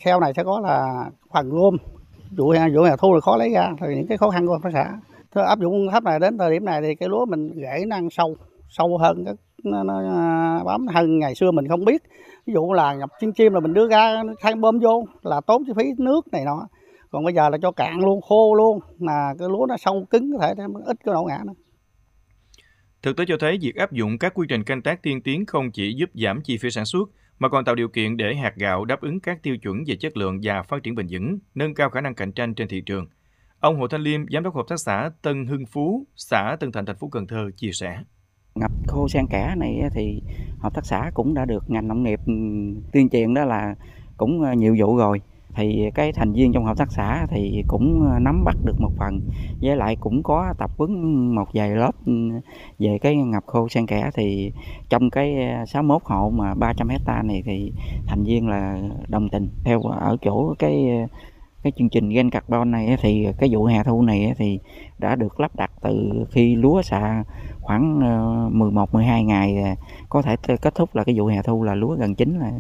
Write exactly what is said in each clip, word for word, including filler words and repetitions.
sau này sẽ có là phần gom, vụ vụ hè thu là khó lấy ra, thì những cái khó khăn của hợp tác xã. Thế áp dụng thấp này đến thời điểm này thì cái lúa mình rễ năng sâu sâu hơn, cái nó, nó bám hơn ngày xưa mình không biết. Ví dụ là ngập chim chim là mình đưa ra thay bơm vô là tốn chi phí nước này nọ, còn bây giờ là cho cạn luôn, khô luôn, là cái lúa nó sâu cứng, có thể ít có đổ ngã nữa. Thực tế cho thấy việc áp dụng các quy trình canh tác tiên tiến không chỉ giúp giảm chi phí sản xuất, mà còn tạo điều kiện để hạt gạo đáp ứng các tiêu chuẩn về chất lượng và phát triển bền vững, nâng cao khả năng cạnh tranh trên thị trường. Ông Hồ Thanh Liêm, Giám đốc Hợp tác xã Tân Hưng Phú, xã Tân Thạnh, thành phố Cần Thơ chia sẻ. Ngập khô xen kẽ này thì hợp tác xã cũng đã được ngành nông nghiệp tuyên truyền đó là cũng nhiều vụ rồi. Thì cái thành viên trong hợp tác xã thì cũng nắm bắt được một phần, với lại cũng có tập huấn một vài lớp về cái ngập khô xen kẽ. Thì trong cái sáu mươi mốt hộ mà ba trăm hecta này thì thành viên là đồng tình. Theo ở chỗ cái cái chương trình gen carbon này thì cái vụ hè thu này thì đã được lắp đặt từ khi lúa xạ khoảng mười một mười hai ngày, có thể kết thúc là cái vụ hè thu là lúa gần chín là.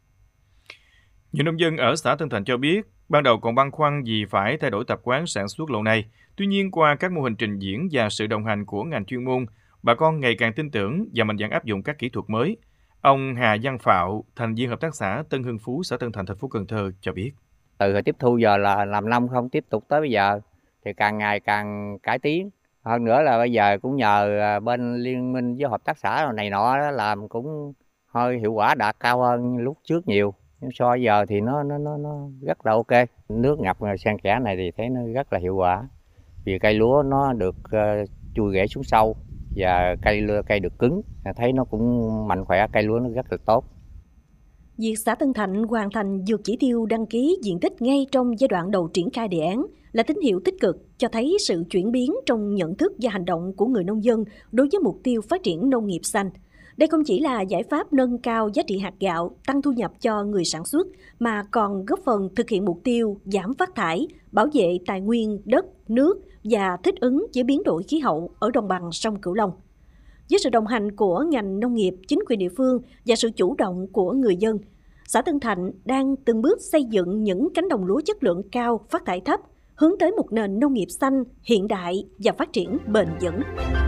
Nhiều nông dân ở xã Tân Thạnh cho biết, ban đầu còn băn khoăn vì phải thay đổi tập quán sản xuất lâu nay. Tuy nhiên, qua các mô hình trình diễn và sự đồng hành của ngành chuyên môn, bà con ngày càng tin tưởng và mạnh dạn áp dụng các kỹ thuật mới. Ông Hà Văn Phạo, thành viên hợp tác xã Tân Hưng Phú, xã Tân Thạnh, thành phố Cần Thơ cho biết. Từ hồi tiếp thu giờ là làm năm không, tiếp tục tới bây giờ thì càng ngày càng cải tiến. Hơn nữa là bây giờ cũng nhờ bên liên minh với hợp tác xã này nọ đó, làm cũng hơi hiệu quả đạt cao hơn lúc trước nhiều. Nhưng so với giờ thì nó nó nó nó rất là ok. Nước ngập xen kẽ này thì thấy nó rất là hiệu quả. Vì cây lúa nó được uh, chui rễ xuống sâu và cây cây được cứng, thấy nó cũng mạnh khỏe, cây lúa nó rất là tốt. Việc xã Tân Thạnh hoàn thành vượt chỉ tiêu đăng ký diện tích ngay trong giai đoạn đầu triển khai đề án là tín hiệu tích cực, cho thấy sự chuyển biến trong nhận thức và hành động của người nông dân đối với mục tiêu phát triển nông nghiệp xanh. Đây không chỉ là giải pháp nâng cao giá trị hạt gạo, tăng thu nhập cho người sản xuất, mà còn góp phần thực hiện mục tiêu giảm phát thải, bảo vệ tài nguyên đất, nước và thích ứng với biến đổi khí hậu ở đồng bằng sông Cửu Long. Với sự đồng hành của ngành nông nghiệp, chính quyền địa phương và sự chủ động của người dân, xã Tân Thạnh đang từng bước xây dựng những cánh đồng lúa chất lượng cao, phát thải thấp, hướng tới một nền nông nghiệp xanh, hiện đại và phát triển bền vững.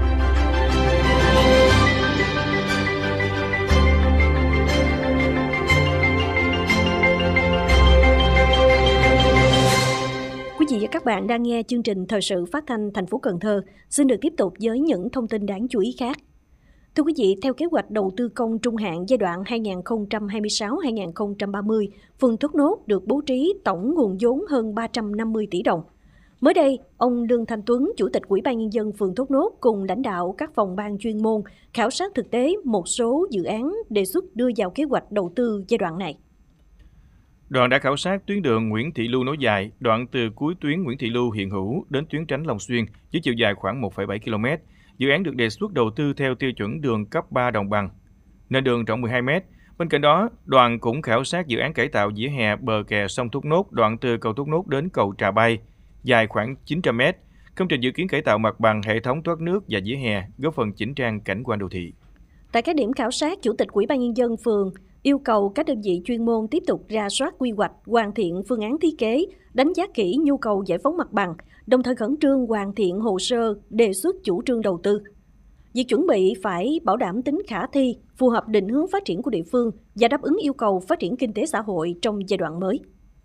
Quý vị và các bạn đang nghe chương trình Thời sự Phát thanh thành phố Cần Thơ. Xin được tiếp tục với những thông tin đáng chú ý khác. Thưa quý vị, theo kế hoạch đầu tư công trung hạn giai đoạn hai nghìn không trăm hai mươi sáu đến hai nghìn không trăm ba mươi, phường Thốt Nốt được bố trí tổng nguồn vốn hơn ba trăm năm mươi tỷ đồng. Mới đây, ông Lương Thanh Tuấn, Chủ tịch Ủy ban Nhân dân phường Thốt Nốt cùng lãnh đạo các phòng ban chuyên môn khảo sát thực tế một số dự án đề xuất đưa vào kế hoạch đầu tư giai đoạn này. Đoàn đã khảo sát tuyến đường Nguyễn Thị Lưu nối dài, đoạn từ cuối tuyến Nguyễn Thị Lưu hiện hữu đến tuyến Tránh Long Xuyên với chiều dài khoảng một phẩy bảy ki lô mét. Dự án được đề xuất đầu tư theo tiêu chuẩn đường cấp ba đồng bằng, nền đường rộng mười hai mét. Bên cạnh đó, đoàn cũng khảo sát dự án cải tạo vỉa hè bờ kè sông Thốt Nốt, đoạn từ cầu Thốt Nốt đến cầu Trà Bay, dài khoảng chín trăm mét. Công trình dự kiến cải tạo mặt bằng, hệ thống thoát nước và vỉa hè, góp phần chỉnh trang cảnh quan đô thị. Tại các điểm khảo sát, Chủ tịch Ủy ban Nhân dân phường yêu cầu các đơn vị chuyên môn tiếp tục rà soát quy hoạch, hoàn thiện phương án thiết kế, đánh giá kỹ nhu cầu giải phóng mặt bằng, đồng thời khẩn trương hoàn thiện hồ sơ đề xuất chủ trương đầu tư. Việc chuẩn bị phải bảo đảm tính khả thi, phù hợp định hướng phát triển của địa phương và đáp ứng yêu cầu phát triển kinh tế xã hội trong giai đoạn mới.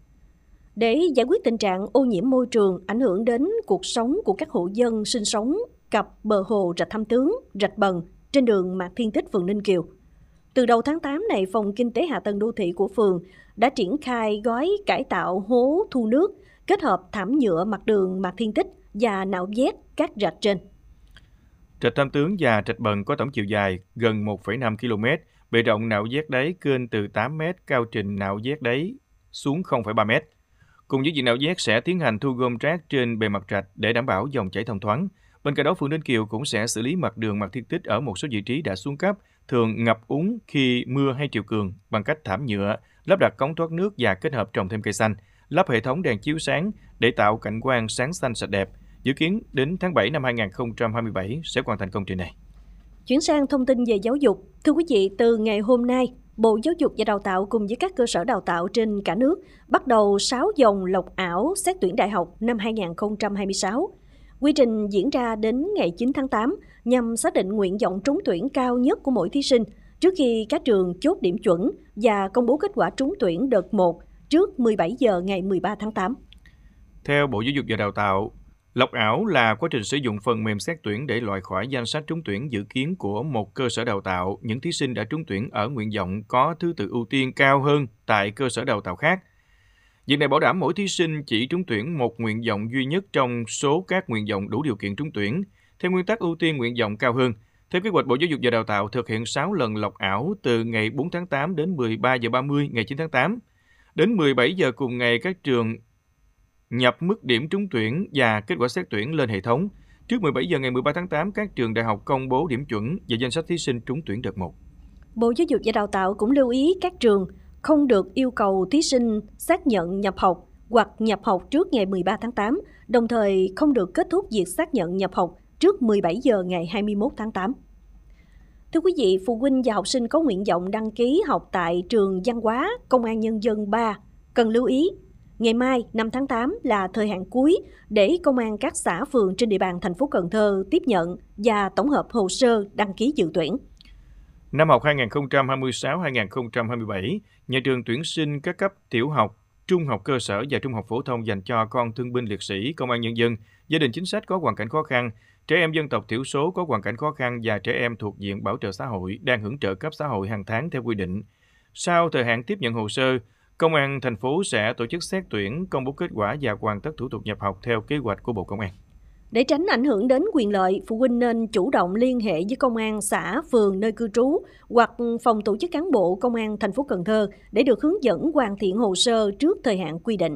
Để giải quyết tình trạng ô nhiễm môi trường ảnh hưởng đến cuộc sống của các hộ dân sinh sống cặp bờ hồ Rạch Thăm Tướng, Rạch Bần trên đường Mạc Thiên Tích, phường Ninh Kiều. Từ đầu tháng tám này, Phòng Kinh tế Hạ tầng Đô thị của phường đã triển khai gói cải tạo hố thu nước, kết hợp thảm nhựa mặt đường Mạc Thiên Tích và nạo vét các rạch trên. Rạch Thăm Tướng và Rạch Bần có tổng chiều dài gần một phẩy năm ki lô mét, bề rộng nạo vét đáy kênh từ tám mét, cao trình nạo vét đáy xuống không phẩy ba mét. Cùng với việc nạo vét sẽ tiến hành thu gom rác trên bề mặt rạch để đảm bảo dòng chảy thông thoáng. Bên cạnh đó, phường Ninh Kiều cũng sẽ xử lý mặt đường Mạc Thiên Tích ở một số vị trí đã xuống cấp, thường ngập úng khi mưa hay triều cường bằng cách thảm nhựa, lắp đặt cống thoát nước và kết hợp trồng thêm cây xanh, lắp hệ thống đèn chiếu sáng để tạo cảnh quan sáng xanh sạch đẹp. Dự kiến đến tháng bảy năm hai nghìn không trăm hai mươi bảy sẽ hoàn thành công trình này. Chuyển sang thông tin về giáo dục. Thưa quý vị, từ ngày hôm nay, Bộ Giáo dục và Đào tạo cùng với các cơ sở đào tạo trên cả nước bắt đầu sáu vòng lọc ảo xét tuyển đại học năm hai nghìn không trăm hai mươi sáu. Quy trình diễn ra đến ngày chín tháng tám nhằm xác định nguyện vọng trúng tuyển cao nhất của mỗi thí sinh trước khi các trường chốt điểm chuẩn và công bố kết quả trúng tuyển đợt một trước mười bảy giờ ngày mười ba tháng tám. Theo Bộ Giáo dục và Đào tạo, lọc ảo là quá trình sử dụng phần mềm xét tuyển để loại khỏi danh sách trúng tuyển dự kiến của một cơ sở đào tạo những thí sinh đã trúng tuyển ở nguyện vọng có thứ tự ưu tiên cao hơn tại cơ sở đào tạo khác. Việc này bảo đảm mỗi thí sinh chỉ trúng tuyển một nguyện vọng duy nhất trong số các nguyện vọng đủ điều kiện trúng tuyển, theo nguyên tắc ưu tiên nguyện vọng cao hơn. Theo kế hoạch, Bộ Giáo dục và Đào tạo thực hiện sáu lần lọc ảo từ ngày bốn tháng tám đến mười ba giờ ba mươi ngày chín tháng tám. Đến mười bảy giờ cùng ngày, các trường nhập mức điểm trúng tuyển và kết quả xét tuyển lên hệ thống. Trước mười bảy giờ ngày mười ba tháng tám, các trường đại học công bố điểm chuẩn và danh sách thí sinh trúng tuyển đợt một. Bộ Giáo dục và Đào tạo cũng lưu ý các trường không được yêu cầu thí sinh xác nhận nhập học hoặc nhập học trước ngày mười ba tháng tám, đồng thời không được kết thúc việc xác nhận nhập học trước mười bảy giờ ngày hai mươi mốt tháng tám. Thưa quý vị, phụ huynh và học sinh có nguyện vọng đăng ký học tại trường Văn hóa Công an Nhân dân ba cần lưu ý, ngày mai năm tháng tám là thời hạn cuối để công an các xã phường trên địa bàn thành phố Cần Thơ tiếp nhận và tổng hợp hồ sơ đăng ký dự tuyển. Năm học hai nghìn không trăm hai mươi sáu hai nghìn không trăm hai mươi bảy, nhà trường tuyển sinh các cấp tiểu học, trung học cơ sở và trung học phổ thông dành cho con thương binh liệt sĩ, công an nhân dân, gia đình chính sách có hoàn cảnh khó khăn, trẻ em dân tộc thiểu số có hoàn cảnh khó khăn và trẻ em thuộc diện bảo trợ xã hội đang hưởng trợ cấp xã hội hàng tháng theo quy định. Sau thời hạn tiếp nhận hồ sơ, Công an thành phố sẽ tổ chức xét tuyển, công bố kết quả và hoàn tất thủ tục nhập học theo kế hoạch của Bộ Công an. Để tránh ảnh hưởng đến quyền lợi, phụ huynh nên chủ động liên hệ với công an xã, phường nơi cư trú hoặc phòng tổ chức cán bộ công an thành phố Cần Thơ để được hướng dẫn hoàn thiện hồ sơ trước thời hạn quy định.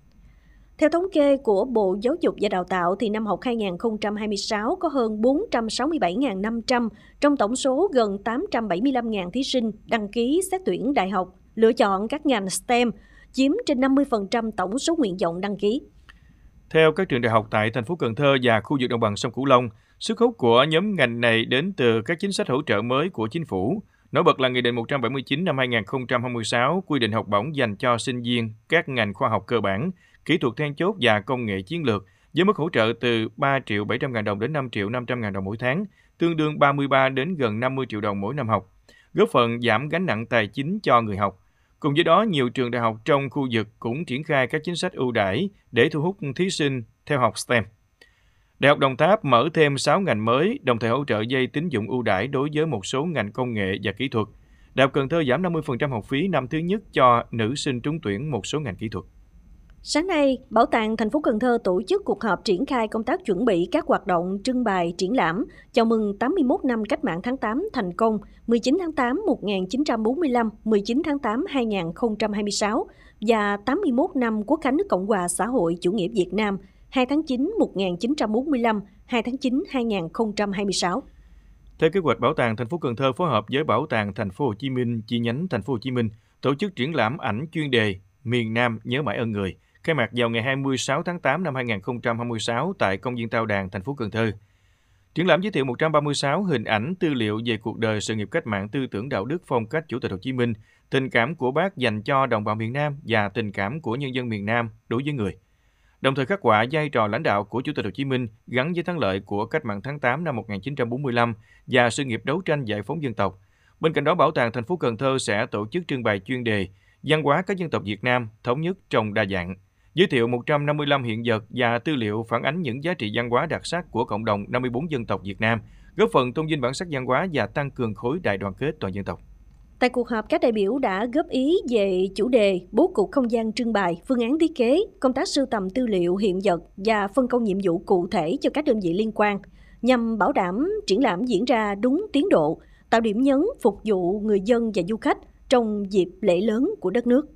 Theo thống kê của Bộ Giáo dục và Đào tạo, thì năm học hai nghìn không trăm hai mươi sáu có hơn bốn trăm sáu mươi bảy nghìn năm trăm trong tổng số gần tám trăm bảy mươi lăm nghìn thí sinh đăng ký xét tuyển đại học, lựa chọn các ngành STEM, chiếm trên năm mươi phần trăm tổng số nguyện vọng đăng ký. Theo các trường đại học tại thành phố Cần Thơ và khu vực đồng bằng sông Cửu Long, sức hút của nhóm ngành này đến từ các chính sách hỗ trợ mới của chính phủ. Nổi bật là Nghị định một trăm bảy mươi chín năm hai nghìn không trăm hai mươi sáu quy định học bổng dành cho sinh viên các ngành khoa học cơ bản, kỹ thuật then chốt và công nghệ chiến lược với mức hỗ trợ từ ba triệu bảy trăm ngàn đồng đến năm triệu năm trăm ngàn đồng mỗi tháng, tương đương ba mươi ba đến gần năm mươi triệu đồng mỗi năm học, góp phần giảm gánh nặng tài chính cho người học. Cùng với đó, nhiều trường đại học trong khu vực cũng triển khai các chính sách ưu đãi để thu hút thí sinh theo học STEM. Đại học Đồng Tháp mở thêm sáu ngành mới, đồng thời hỗ trợ vay tín dụng ưu đãi đối với một số ngành công nghệ và kỹ thuật. Đại học Cần Thơ giảm năm mươi phần trăm học phí năm thứ nhất cho nữ sinh trúng tuyển một số ngành kỹ thuật. Sáng nay, Bảo tàng thành phố Cần Thơ tổ chức cuộc họp triển khai công tác chuẩn bị các hoạt động trưng bày triển lãm chào mừng tám mươi mốt năm Cách mạng tháng tám thành công mười chín tháng tám một nghìn chín trăm bốn mươi lăm - mười chín tháng tám hai nghìn không trăm hai mươi sáu và tám mươi mốt năm Quốc khánh nước Cộng hòa xã hội chủ nghĩa Việt Nam hai tháng chín một nghìn chín trăm bốn mươi lăm - hai tháng chín hai nghìn không trăm hai mươi sáu. Theo kế hoạch, Bảo tàng thành phố Cần Thơ phối hợp với Bảo tàng thành phố Hồ Chí Minh chi nhánh thành phố Hồ Chí Minh tổ chức triển lãm ảnh chuyên đề Miền Nam nhớ mãi ơn người, khai mạc vào ngày hai mươi sáu tháng tám năm hai nghìn không trăm hai mươi sáu tại công viên Tao Đàn, thành phố Cần Thơ. Triển lãm giới thiệu một trăm ba mươi sáu hình ảnh tư liệu về cuộc đời, sự nghiệp cách mạng, tư tưởng đạo đức, phong cách Chủ tịch Hồ Chí Minh, tình cảm của Bác dành cho đồng bào miền Nam và tình cảm của nhân dân miền Nam đối với người. Đồng thời khắc họa vai trò lãnh đạo của Chủ tịch Hồ Chí Minh gắn với thắng lợi của cách mạng tháng tám năm một nghìn chín trăm bốn mươi lăm và sự nghiệp đấu tranh giải phóng dân tộc. Bên cạnh đó, Bảo tàng thành phố Cần Thơ sẽ tổ chức trưng bày chuyên đề Văn hóa các dân tộc Việt Nam thống nhất trong đa dạng, giới thiệu một trăm năm mươi lăm hiện vật và tư liệu phản ánh những giá trị văn hóa đặc sắc của cộng đồng năm mươi bốn dân tộc Việt Nam, góp phần tôn vinh bản sắc văn hóa và tăng cường khối đại đoàn kết toàn dân tộc. Tại cuộc họp, các đại biểu đã góp ý về chủ đề, bố cục không gian trưng bày, phương án thiết kế, công tác sưu tầm tư liệu hiện vật và phân công nhiệm vụ cụ thể cho các đơn vị liên quan, nhằm bảo đảm triển lãm diễn ra đúng tiến độ, tạo điểm nhấn phục vụ người dân và du khách trong dịp lễ lớn của đất nước.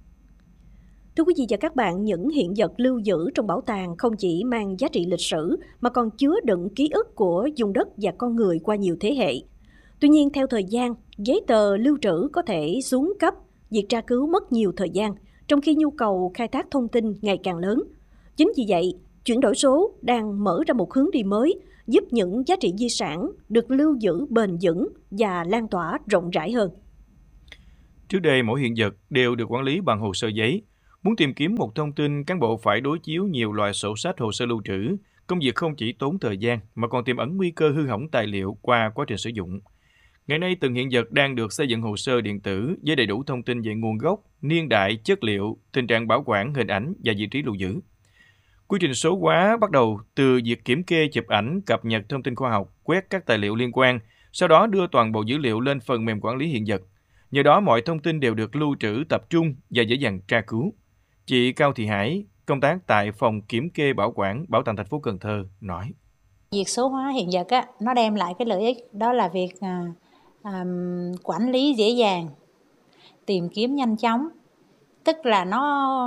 Thưa quý vị và các bạn, những hiện vật lưu giữ trong bảo tàng không chỉ mang giá trị lịch sử mà còn chứa đựng ký ức của vùng đất và con người qua nhiều thế hệ. Tuy nhiên, theo thời gian, giấy tờ lưu trữ có thể xuống cấp, việc tra cứu mất nhiều thời gian, trong khi nhu cầu khai thác thông tin ngày càng lớn. Chính vì vậy, chuyển đổi số đang mở ra một hướng đi mới, giúp những giá trị di sản được lưu giữ bền vững và lan tỏa rộng rãi hơn. Trước đây, mỗi hiện vật đều được quản lý bằng hồ sơ giấy. Muốn tìm kiếm một thông tin, cán bộ phải đối chiếu nhiều loại sổ sách hồ sơ lưu trữ. Công việc không chỉ tốn thời gian mà còn tiềm ẩn nguy cơ hư hỏng tài liệu qua quá trình sử dụng. Ngày nay, từng hiện vật đang được xây dựng hồ sơ điện tử với đầy đủ thông tin về nguồn gốc, niên đại, chất liệu, tình trạng bảo quản, hình ảnh và vị trí lưu giữ. Quy trình số hóa bắt đầu từ việc kiểm kê, chụp ảnh, cập nhật thông tin khoa học, quét các tài liệu liên quan, sau đó đưa toàn bộ dữ liệu lên phần mềm quản lý hiện vật. Nhờ đó, mọi thông tin đều được lưu trữ tập trung và dễ dàng tra cứu. Chị Cao Thị Hải, công tác tại phòng kiểm kê bảo quản Bảo tàng thành phố Cần Thơ nói: Việc số hóa hiện vật á, nó đem lại cái lợi ích đó là việc à, à, quản lý dễ dàng, tìm kiếm nhanh chóng. Tức là nó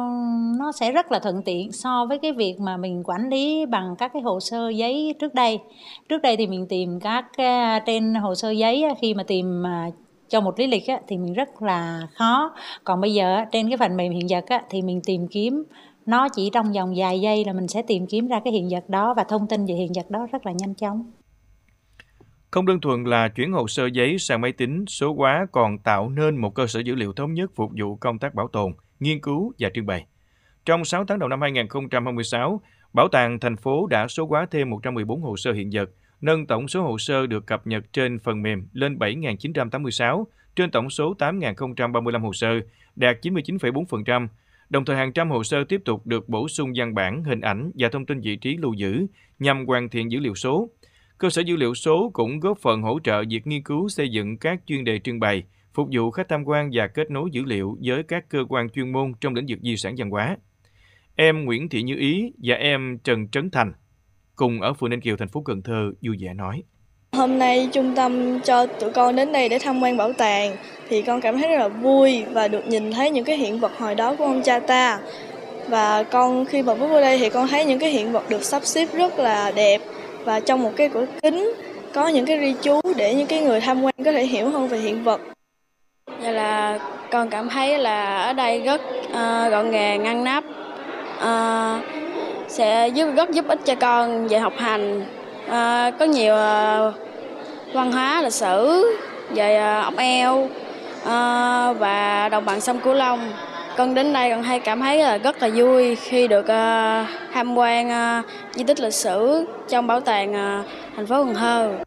nó sẽ rất là thuận tiện so với cái việc mà mình quản lý bằng các cái hồ sơ giấy trước đây. Trước đây thì mình tìm các trên hồ sơ giấy khi mà tìm cho một lý lịch thì mình rất là khó. Còn bây giờ trên cái phần mềm hiện vật thì mình tìm kiếm nó chỉ trong vòng vài giây là mình sẽ tìm kiếm ra cái hiện vật đó và thông tin về hiện vật đó rất là nhanh chóng. Không đơn thuần là chuyển hồ sơ giấy sang máy tính, số hóa còn tạo nên một cơ sở dữ liệu thống nhất phục vụ công tác bảo tồn, nghiên cứu và trưng bày. Trong sáu tháng đầu năm hai nghìn không trăm hai mươi sáu, Bảo tàng thành phố đã số hóa thêm một trăm mười bốn hồ sơ hiện vật, nâng tổng số hồ sơ được cập nhật trên phần mềm lên bảy nghìn chín trăm tám mươi sáu, trên tổng số tám nghìn không trăm ba mươi lăm hồ sơ, đạt chín mươi chín phẩy bốn phần trăm. Đồng thời hàng trăm hồ sơ tiếp tục được bổ sung văn bản, hình ảnh và thông tin vị trí lưu giữ nhằm hoàn thiện dữ liệu số. Cơ sở dữ liệu số cũng góp phần hỗ trợ việc nghiên cứu xây dựng các chuyên đề trưng bày, phục vụ khách tham quan và kết nối dữ liệu với các cơ quan chuyên môn trong lĩnh vực di sản văn hóa. Em Nguyễn Thị Như Ý và em Trần Trấn Thành cùng ở phường Ninh Kiều, thành phố Cần Thơ vui vẻ nói: Hôm nay trung tâm cho tụi con đến đây để tham quan bảo tàng thì con cảm thấy rất là vui và được nhìn thấy những cái hiện vật hồi đó của ông cha ta. Và con khi mà bước vào đây thì con thấy những cái hiện vật được sắp xếp rất là đẹp, và trong một cái cửa kính có những cái ghi chú để những cái người tham quan có thể hiểu hơn về hiện vật. Vậy là con cảm thấy là ở đây rất uh, gọn gàng, ngăn nắp, uh, sẽ giúp rất giúp ích cho con về học hành. Uh, có nhiều uh, văn hóa lịch sử về uh, ốc eo uh, và đồng bằng sông Cửu Long. Con đến đây con hay cảm thấy là rất là vui khi được uh, tham quan uh, di tích lịch sử trong bảo tàng uh, thành phố Cần Thơ.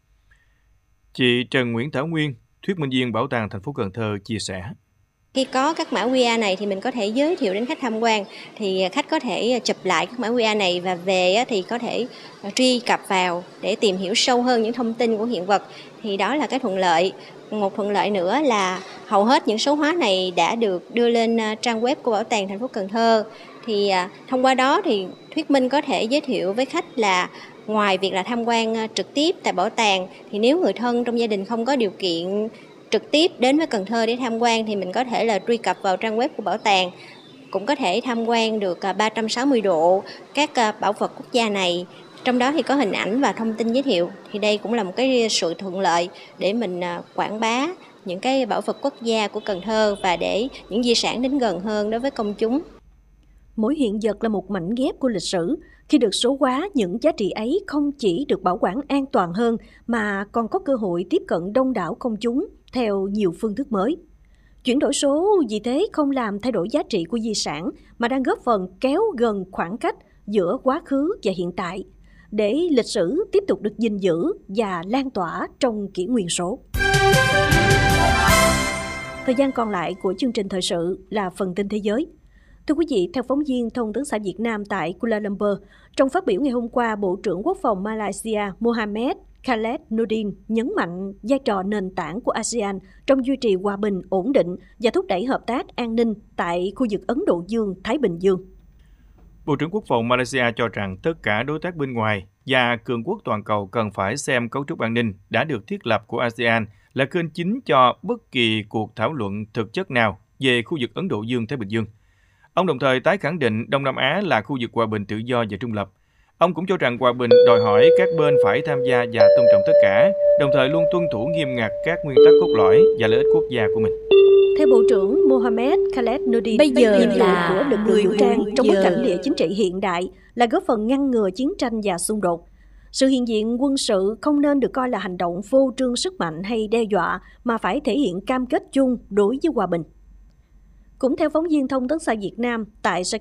Chị Trần Nguyễn Thảo Nguyên, thuyết minh viên Bảo tàng thành phố Cần Thơ chia sẻ: Khi có các mã quy rờ này thì mình có thể giới thiệu đến khách tham quan, thì khách có thể chụp lại các mã quy rờ này và về thì có thể truy cập vào để tìm hiểu sâu hơn những thông tin của hiện vật. Thì đó là cái thuận lợi. Một thuận lợi nữa là hầu hết những số hóa này đã được đưa lên trang web của Bảo tàng thành phố Cần Thơ. Thì thông qua đó thì thuyết minh có thể giới thiệu với khách là ngoài việc là tham quan trực tiếp tại bảo tàng, thì nếu người thân trong gia đình không có điều kiện trực tiếp đến với Cần Thơ để tham quan thì mình có thể là truy cập vào trang web của bảo tàng, cũng có thể tham quan được ba trăm sáu mươi độ các bảo vật quốc gia này. Trong đó thì có hình ảnh và thông tin giới thiệu. Thì đây cũng là một cái sự thuận lợi để mình quảng bá những cái bảo vật quốc gia của Cần Thơ và để những di sản đến gần hơn đối với công chúng. Mỗi hiện vật là một mảnh ghép của lịch sử. Khi được số hóa, những giá trị ấy không chỉ được bảo quản an toàn hơn mà còn có cơ hội tiếp cận đông đảo công chúng theo nhiều phương thức mới. Chuyển đổi số vì thế không làm thay đổi giá trị của di sản mà đang góp phần kéo gần khoảng cách giữa quá khứ và hiện tại, để lịch sử tiếp tục được gìn giữ và lan tỏa trong kỷ nguyên số. Thời gian còn lại của chương trình thời sự là phần tin thế giới. Thưa quý vị, theo phóng viên Thông tấn xã Việt Nam tại Kuala Lumpur, trong phát biểu ngày hôm qua, Bộ trưởng Quốc phòng Malaysia Mohammed Khaled Nordin nhấn mạnh vai trò nền tảng của a sê an trong duy trì hòa bình, ổn định và thúc đẩy hợp tác an ninh tại khu vực Ấn Độ Dương-Thái Bình Dương. Bộ trưởng Quốc phòng Malaysia cho rằng tất cả đối tác bên ngoài và cường quốc toàn cầu cần phải xem cấu trúc an ninh đã được thiết lập của a sê an là kênh chính cho bất kỳ cuộc thảo luận thực chất nào về khu vực Ấn Độ Dương-Thái Bình Dương. Ông đồng thời tái khẳng định Đông Nam Á là khu vực hòa bình, tự do và trung lập. Ông cũng cho rằng hòa bình đòi hỏi các bên phải tham gia và tôn trọng tất cả, đồng thời luôn tuân thủ nghiêm ngặt các nguyên tắc cốt lõi và lợi ích quốc gia của mình. Theo Bộ trưởng Mohammed Khaled Nordin, bây giờ nhiệm vụ là của lực lượng vũ trang trong bối giờ. cảnh địa chính trị hiện đại là góp phần ngăn ngừa chiến tranh và xung đột. Sự hiện diện quân sự không nên được coi là hành động phô trương sức mạnh hay đe dọa, mà phải thể hiện cam kết chung đối với hòa bình. Cũng theo phóng viên Thông tấn xã Việt Nam, tại